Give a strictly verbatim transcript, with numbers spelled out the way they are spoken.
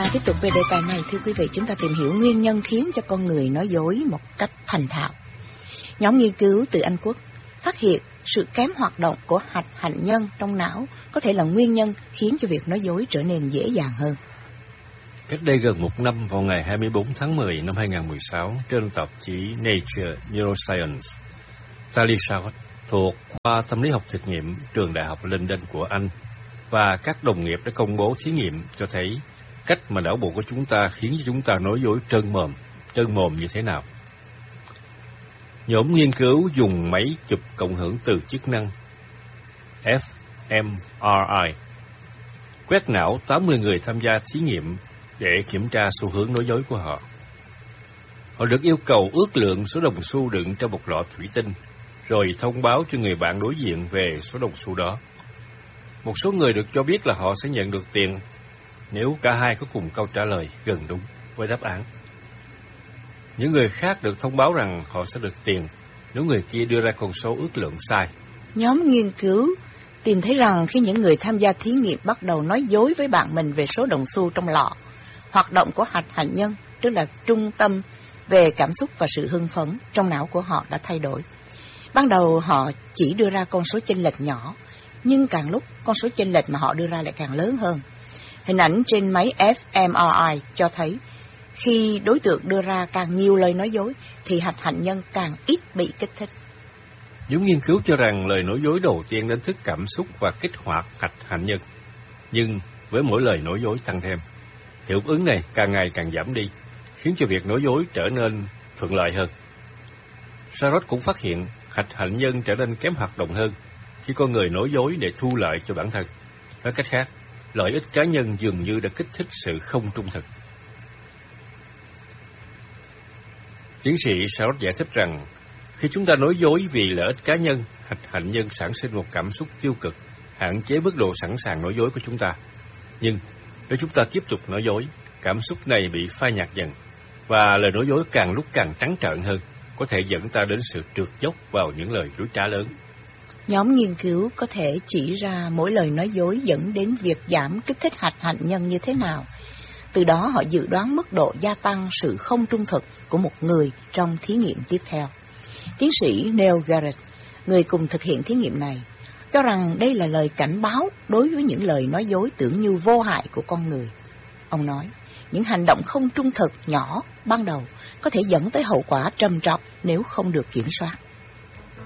Và tiếp tục về đề tài này, thưa quý vị, chúng ta tìm hiểu nguyên nhân khiến cho con người nói dối một cách thành thạo. Nhóm nghiên cứu từ Anh Quốc phát hiện sự kém hoạt động của hạch hạnh nhân trong não có thể là nguyên nhân khiến cho việc nói dối trở nên dễ dàng hơn. Cách đây gần một năm, vào ngày hai mươi bốn tháng mười năm hai nghìn không trăm mười sáu, trên tạp chí Nature Neuroscience, Sally Short thuộc khoa tâm lý học thực nghiệm trường Đại học London của Anh và các đồng nghiệp đã công bố thí nghiệm cho thấy cách mà não bộ của chúng ta khiến cho chúng ta nói dối trơn mồm, trơn mồm như thế nào. Nhóm nghiên cứu dùng máy chụp cộng hưởng từ chức năng F M R I quét não tám mươi người tham gia thí nghiệm để kiểm tra xu hướng nói dối của họ. Họ được yêu cầu ước lượng số đồng xu đựng trong một lọ thủy tinh, rồi thông báo cho người bạn đối diện về số đồng xu đó. Một số người được cho biết là họ sẽ nhận được tiền nếu cả hai có cùng câu trả lời gần đúng với đáp án. Những người khác được thông báo rằng họ sẽ được tiền nếu người kia đưa ra con số ước lượng sai. Nhóm nghiên cứu tìm thấy rằng khi những người tham gia thí nghiệm bắt đầu nói dối với bạn mình về số đồng xu trong lọ, hoạt động của hạch hạnh nhân, tức là trung tâm về cảm xúc và sự hưng phấn trong não của họ đã thay đổi. Ban đầu họ chỉ đưa ra con số chênh lệch nhỏ, nhưng càng lúc con số chênh lệch mà họ đưa ra lại càng lớn hơn. Hình ảnh trên máy F M R I cho thấy khi đối tượng đưa ra càng nhiều lời nói dối thì hạch hạnh nhân càng ít bị kích thích. Những nghiên cứu cho rằng lời nói dối đầu tiên đánh thức cảm xúc và kích hoạt hạch hạnh nhân, nhưng với mỗi lời nói dối tăng thêm, hiệu ứng này càng ngày càng giảm đi, khiến cho việc nói dối trở nên thuận lợi hơn. Sarot cũng phát hiện hạch hạnh nhân trở nên kém hoạt động hơn khi con người nói dối để thu lợi cho bản thân. Nói cách khác, lợi ích cá nhân dường như đã kích thích sự không trung thực. Tiến sĩ Sarot giải thích rằng, khi chúng ta nói dối vì lợi ích cá nhân, hạch hạnh nhân sản sinh một cảm xúc tiêu cực, hạn chế mức độ sẵn sàng nói dối của chúng ta. Nhưng nếu chúng ta tiếp tục nói dối, cảm xúc này bị phai nhạt dần, và lời nói dối càng lúc càng trắng trợn hơn, có thể dẫn ta đến sự trượt dốc vào những lời dối trá lớn. Nhóm nghiên cứu có thể chỉ ra mỗi lời nói dối dẫn đến việc giảm kích thích hạch hạnh nhân như thế nào. Từ đó họ dự đoán mức độ gia tăng sự không trung thực của một người trong thí nghiệm tiếp theo. Tiến sĩ Neil Garrett, người cùng thực hiện thí nghiệm này, cho rằng đây là lời cảnh báo đối với những lời nói dối tưởng như vô hại của con người. Ông nói, những hành động không trung thực nhỏ ban đầu có thể dẫn tới hậu quả trầm trọng nếu không được kiểm soát.